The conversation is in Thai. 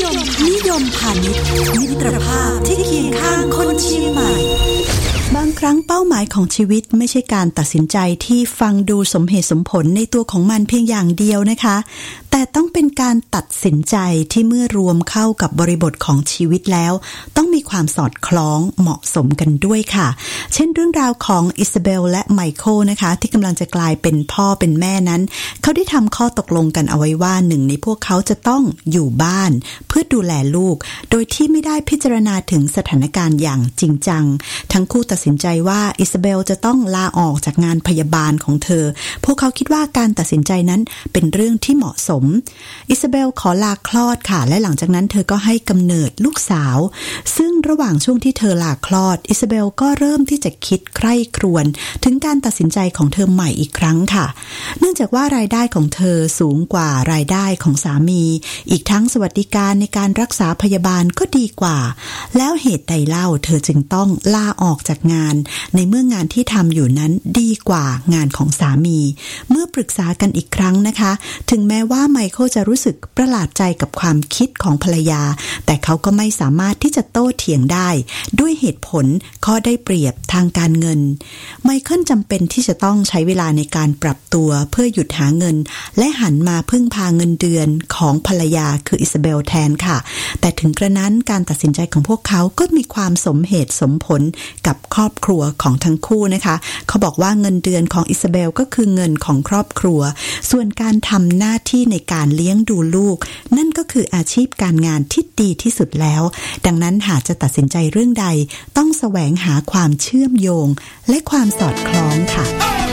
นิยมพาณิชย์มิตรภาพที่เคียงข้างคนเชียงใหม่บางครั้งเป้าหมายของชีวิตไม่ใช่การตัดสินใจที่ฟังดูสมเหตุสมผลในตัวของมันเพียงอย่างเดียวนะคะแต่ต้องเป็นการตัดสินใจที่เมื่อรวมเข้ากับบริบทของชีวิตแล้วต้องมีความสอดคล้องเหมาะสมกันด้วยค่ะเช่นเรื่องราวของอิซาเบลและไมเคิลนะคะที่กำลังจะกลายเป็นพ่อเป็นแม่นั้นเขาได้ทำข้อตกลงกันเอาไว้ว่าหนึ่งในพวกเขาจะต้องอยู่บ้านเพื่อดูแลลูกโดยที่ไม่ได้พิจารณาถึงสถานการณ์อย่างจริงจังทั้งคู่ตัดสินใจว่าอิซาเบลจะต้องลาออกจากงานพยาบาลของเธอพวกเขาคิดว่าการตัดสินใจนั้นเป็นเรื่องที่เหมาะสมอิซาเบลขอลาคลอดค่ะและหลังจากนั้นเธอก็ให้กำเนิดลูกสาวซึ่งระหว่างช่วงที่เธอลาคลอดอิซาเบลก็เริ่มที่จะคิดใคร่ครวญถึงการตัดสินใจของเธอใหม่อีกครั้งค่ะเนื่องจากว่ารายได้ของเธอสูงกว่ารายได้ของสามีอีกทั้งสวัสดิการในการรักษาพยาบาลก็ดีกว่าแล้วเหตุใดเล่าเธอจึงต้องลาออกจากงานในเมื่องานที่ทำอยู่นั้นดีกว่างานของสามีเมื่อปรึกษากันอีกครั้งนะคะถึงแม้ว่าไมเคิลจะรู้สึกประหลาดใจกับความคิดของภรรยาแต่เขาก็ไม่สามารถที่จะโต้เถียงได้ด้วยเหตุผลข้อได้เปรียบทางการเงินไมเคิลจำเป็นที่จะต้องใช้เวลาในการปรับตัวเพื่อหยุดหาเงินและหันมาพึ่งพาเงินเดือนของภรรยาคืออิซาเบลแทนค่ะแต่ถึงกระนั้นการตัดสินใจของพวกเขาก็มีความสมเหตุสมผลกับครอบครัวของทั้งคู่นะคะเขาบอกว่าเงินเดือนของอิซาเบลก็คือเงินของครอบครัวส่วนการทำหน้าที่ในการเลี้ยงดูลูกนั่นก็คืออาชีพการงานที่ดีที่สุดแล้วดังนั้นหากจะตัดสินใจเรื่องใดต้องแสวงหาความเชื่อมโยงและความสอดคล้องค่ะ